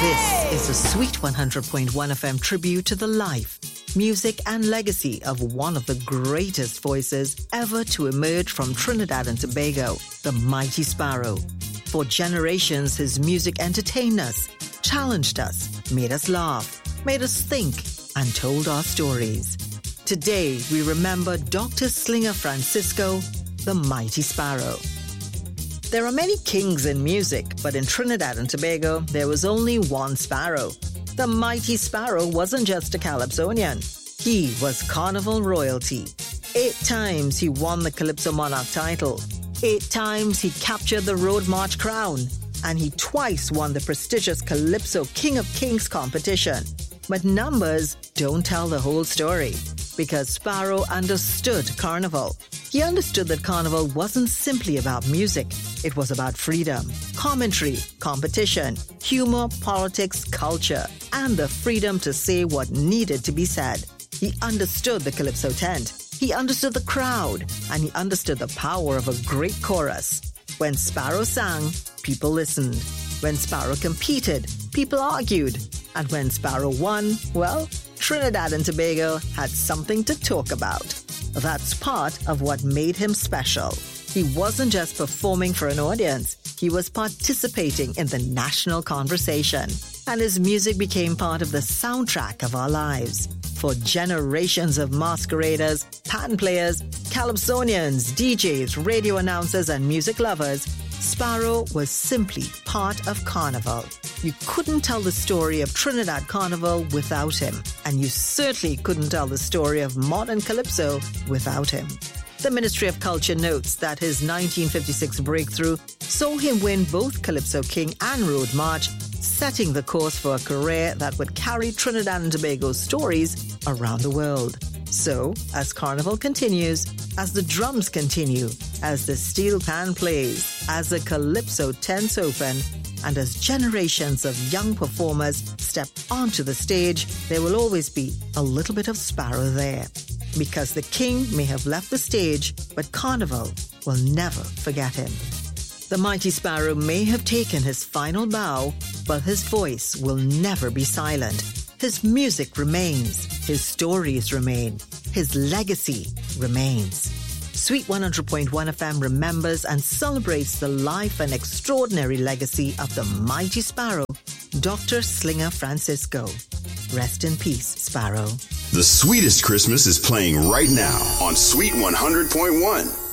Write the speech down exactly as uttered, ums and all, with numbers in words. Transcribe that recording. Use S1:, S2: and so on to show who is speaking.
S1: This is a Sweet one hundred point one F M tribute to the life, music and legacy of one of the greatest voices ever to emerge from Trinidad and Tobago, the Mighty Sparrow. For generations, his music entertained us, challenged us, made us laugh, made us think, and told our stories. Today, we remember Doctor Slinger Francisco, the Mighty Sparrow. There are many kings in music, but in Trinidad and Tobago, there was only one Sparrow. The Mighty Sparrow wasn't just a Calypsonian. He was Carnival royalty. Eight times he won the Calypso Monarch title. Eight times he captured the Road March crown. And he twice won the prestigious Calypso King of Kings competition. But numbers don't tell the whole story, because Sparrow understood Carnival. He understood that Carnival wasn't simply about music. It was about freedom, commentary, competition, humor, politics, culture, and the freedom to say what needed to be said. He understood the Calypso tent. He understood the crowd, and he understood the power of a great chorus. When Sparrow sang, people listened. When Sparrow competed, people argued. And when Sparrow won, well, Trinidad and Tobago had something to talk about. That's part of what made him special. He wasn't just performing for an audience. He was participating in the national conversation. And his music became part of the soundtrack of our lives. For generations of masqueraders, pan players, calypsonians, D Js, radio announcers, and music lovers, Sparrow was simply part of Carnival. You couldn't tell the story of Trinidad Carnival without him, and you certainly couldn't tell the story of modern Calypso without him. The Ministry of Culture notes that his nineteen fifty-six breakthrough saw him win both Calypso King and Road March, setting the course for a career that would carry Trinidad and Tobago's stories around the world. So, as Carnival continues, as the drums continue, as the steel pan plays, as the Calypso tents open, and as generations of young performers step onto the stage, there will always be a little bit of Sparrow there. Because the king may have left the stage, but Carnival will never forget him. The Mighty Sparrow may have taken his final bow, but his voice will never be silent. His music remains, his stories remain, his legacy remains. Sweet one hundred point one F M remembers and celebrates the life and extraordinary legacy of the Mighty Sparrow, Doctor Slinger Francisco. Rest in peace, Sparrow.
S2: The sweetest Christmas is playing right now on Sweet one hundred point one.